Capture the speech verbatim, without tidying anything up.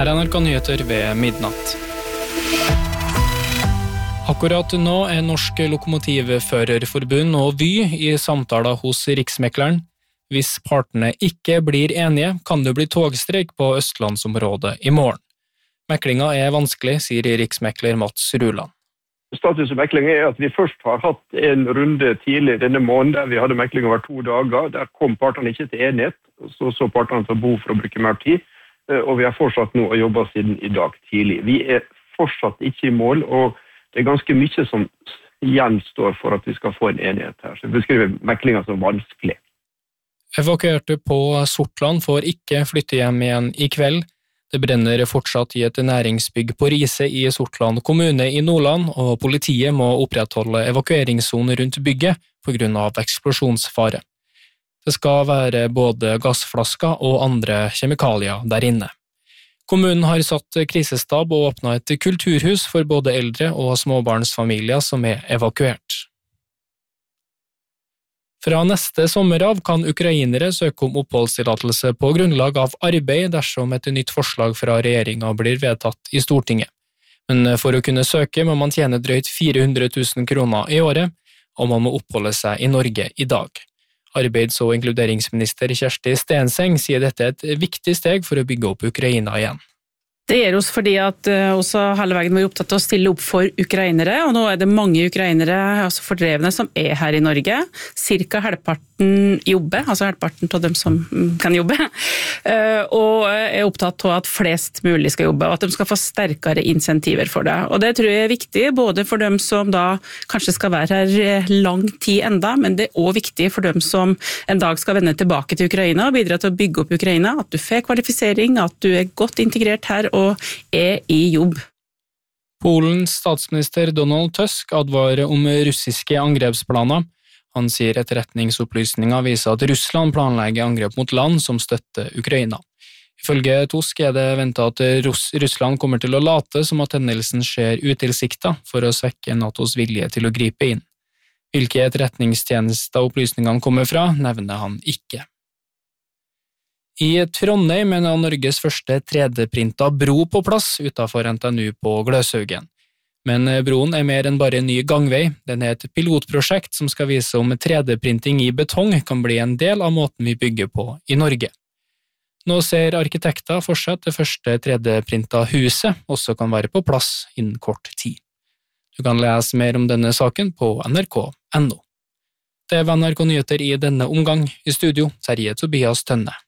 Her er N R K Nyheter ved midnatt. Akkurat nå er Norsk Lokomotivførerforbund og Vy i samtaler hos Riksmekleren. Hvis partene ikke blir enige, kan det bli togstreik på Østlandsområdet i morgen. Meklinga er vanskelig, sier Riksmekler Mats Ruland. Status av mekling er at vi først har hatt en runde tidlig denne måneden der vi hadde mekling over to dager. Der kom partene ikke til enighet, så så partene til behov for å bruke mer tid, og vi har fortsatt nå å jobbe siden i dag tidlig. Vi er fortsatt ikke i mål, og det er ganske mye som gjenstår for at vi skal få en enighet her. Så vi beskriver meklinga som vanskelig. Evakuerte på Sortland får ikke flytte hjem igjen i kveld. Det brenner fortsatt i et næringsbygg på Riise i Sortland kommune i Nordland, og politiet må opprettholde evakueringssoner rundt bygget på grunn av eksplosjonsfare. Det skal være både gassflasker og andre kjemikalier der inne. Kommunen har satt krisestab og åpnet et kulturhus for både eldre og småbarnsfamilier som er evakuert. Fra neste sommer av kan ukrainere søke om oppholdstillatelse på grunnlag av arbeid dersom et nytt forslag fra regjeringen blir vedtatt i Stortinget. Men for å kunne søke må man tjene drøyt fire hundre tusen kroner i året, og man må oppholde seg i Norge i dag. Arbeids- og inkluderingsminister Kjersti Stenseng sier dette er et viktig steg for å bygge opp Ukraina igjen. Det gjør oss fordi at også hele veien vi er opptatt av å stille opp for ukrainere, og nå er det mange ukrainere, altså fordrevne, som er her i Norge. Cirka halvparten jobber, altså halvparten av dem som kan jobbe, og er opptatt av at flest mulig skal jobbe, og at de skal få sterkere insentiver for det. Og det tror jeg er viktig, både for dem som da kanskje skal være her lang tid enda, men det er også viktig for dem som en dag skal vende tilbake til Ukraina og bidra til å bygge opp Ukraina, at du får kvalifisering, at du er godt integrert her og er i jobb. Polens statsminister Donald Tusk advarer om russiske angrepsplaner. Han sier etterretningsopplysninger viser at Russland planlegger angrep mot land som støtter Ukraina. Ifølge Tusk er det ventet at Russ- Russland kommer til å late som at hendelsen skjer utilsiktet for å svekke NATOs vilje til å gripe inn. Hvilke etterretningstjenester opplysningene kommer fra, nevner han ikke. I Trondheim er Norges første tre D-printa bro på plass utenfor N T N U på Gløshaugen. Men broen er mer enn bare en ny gangvei. Den er et pilotprosjekt som skal vise om tre D-printing i betong kan bli en del av måten vi bygger på i Norge. Nå ser arkitekter for seg at det første tre D-printa huset også kan være på plass innen kort tid. Du kan lese mer om denne saken på N R K punktum N O. Det var N R K Nyheter i denne omgang. I studio, Terje Tobias Tønne.